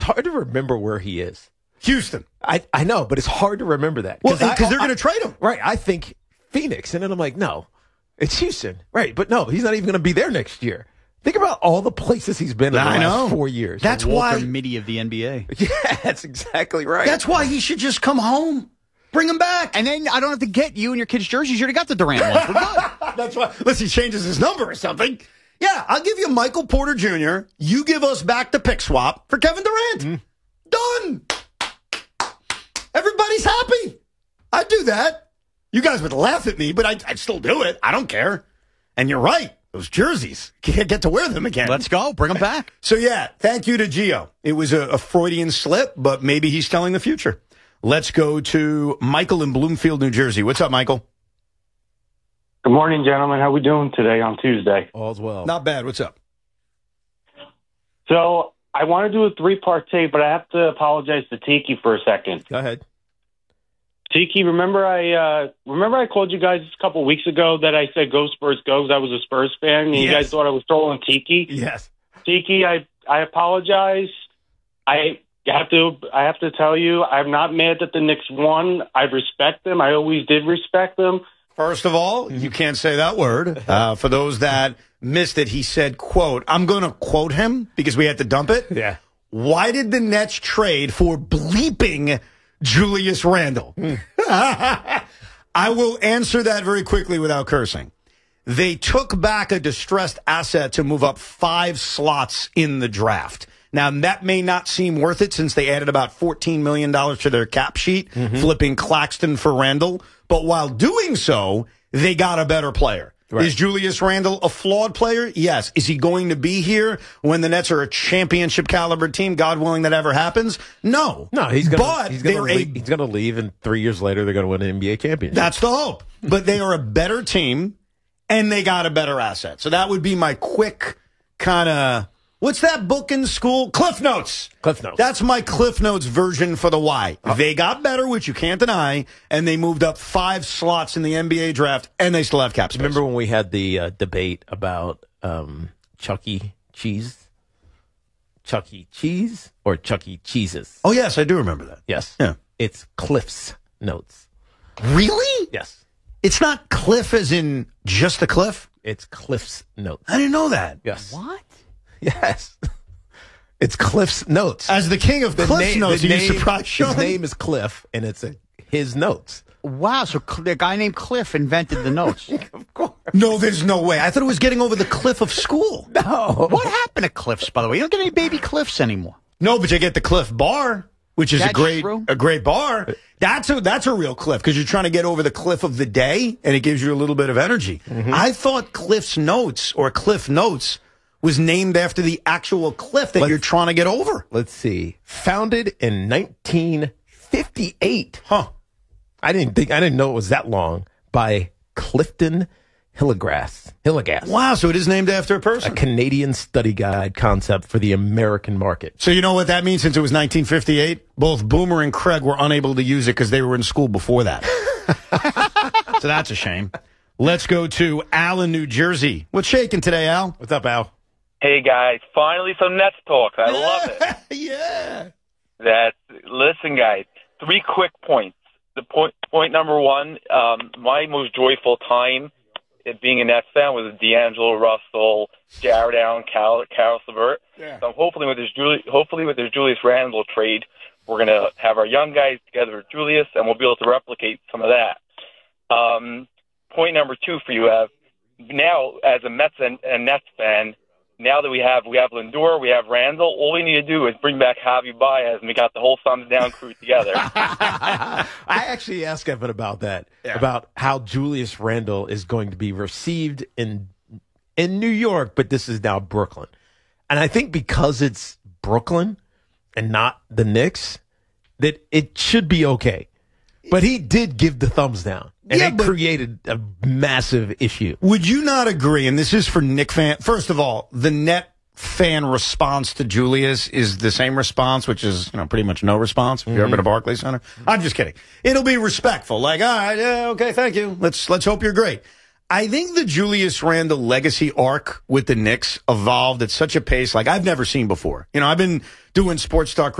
hard to remember where he is. Houston. I know, but it's hard to remember that. Well, because they're going to trade him. Right. I think Phoenix. And then I'm like, no, it's Houston. Right. But no, he's not even going to be there next year. Think about all the places he's been in the last 4 years. That's Walter why Mitty of the NBA. Yeah, that's exactly right. That's why he should just come home. Bring him back. And then I don't have to get you and your kids' jerseys. You already got the Durant ones. We're good. That's why. Unless he changes his number or something. Yeah, I'll give you Michael Porter Jr. You give us back the pick swap for Kevin Durant. Done. Everybody's happy. I'd do that. You guys would laugh at me, but I'd still do it. I don't care. And you're right. Those jerseys. Can't get to wear them again. Let's go. Bring them back. So, yeah, thank you to Gio. It was a Freudian slip, but maybe he's telling the future. Let's go to Michael in Bloomfield, New Jersey. What's up, Michael? Good morning, gentlemen. How we doing today on Tuesday? All's well. Not bad. What's up? So I want to do a three-part take, but I have to apologize to Tiki for a second. Go ahead. Tiki, remember I called you guys a couple weeks ago that I said go Spurs go because I was a Spurs fan and you guys thought I was trolling Tiki? Yes. Tiki, I apologize. I have to tell you, I'm not mad that the Knicks won. I respect them. I always did respect them. First of all, you can't say that word. For those that missed it, he said, quote, I'm going to quote him because we had to dump it. Yeah. Why did the Nets trade for bleeping Julius Randle? I will answer that very quickly without cursing. They took back a distressed asset to move up 5 slots in the draft. Now, that may not seem worth it since they added about $14 million to their cap sheet, flipping Claxton for Randle. But while doing so, they got a better player. Right. Is Julius Randle a flawed player? Yes. Is he going to be here when the Nets are a championship caliber team? God willing that ever happens? No. No, he's going to leave, and 3 years later they're going to win an NBA championship. That's the hope. But they are a better team, and they got a better asset. So that would be my quick kind of, what's that book in school? Cliff Notes. Cliff Notes. That's my Cliff Notes version for the why. They got better, which you can't deny, and they moved up 5 slots in the NBA draft, and they still have cap space. Remember when we had the debate about Chuck E. Cheese? Chuck E. Cheese or Chuck E. Cheeses? Oh, yes, I do remember that. Yes. Yeah. It's Cliff's Notes. Really? Yes. It's not Cliff as in just a cliff? It's Cliff's Notes. I didn't know that. Yes. What? Yes. It's Cliff's Notes. As the king of Cliff's Notes, are you surprised, Sean? His name is Cliff, and it's his notes. Wow, so the guy named Cliff invented the notes. Of course. No, there's no way. I thought it was getting over the cliff of school. No. What happened to Cliffs, by the way? You don't get any baby Cliffs anymore. No, but you get the Cliff Bar, which is a great bar. That's a real cliff because you're trying to get over the cliff of the day, and it gives you a little bit of energy. I thought Cliff's Notes or Cliff Notes was named after the actual cliff that you're trying to get over. Let's see. Founded in 1958. Huh. I didn't know it was that long. By Clifton Hillegass. Wow, so it is named after a A person. Canadian study guide concept for the American market. So you know what that means since it was 1958? Both Boomer and Craig were unable to use it because they were in school before that. So that's a shame. Let's go to Al in New Jersey. What's shaking today, Al? What's up, Al? Hey, guys, finally some Nets talk. I love it. Yeah. Listen, guys, 3 quick points. The point number 1, my most joyful time being a Nets fan was D'Angelo Russell, Jared Allen, Caris LeVert. Yeah. So hopefully with this Julius Randle trade, we're going to have our young guys together with Julius, and we'll be able to replicate some of that. Point number 2 for you, Ev. Now, as a Mets and Nets fan, now that we have Lindor, we have Randall, all we need to do is bring back Javi Baez, and we got the whole thumbs down crew together. I actually asked Evan about that, about how Julius Randle is going to be received in New York, but this is now Brooklyn. And I think because it's Brooklyn and not the Knicks, that it should be okay. But he did give the thumbs down, and it created a massive issue. Would you not agree, and this is for Knick fan, first of all, the net fan response to Julius is the same response, which is pretty much no response if you've ever been to Barclays Center. I'm just kidding. It'll be respectful, like, all right, yeah, okay, thank you. Let's hope you're great. I think the Julius Randle legacy arc with the Knicks evolved at such a pace like I've never seen before. You know, I've been doing sports talk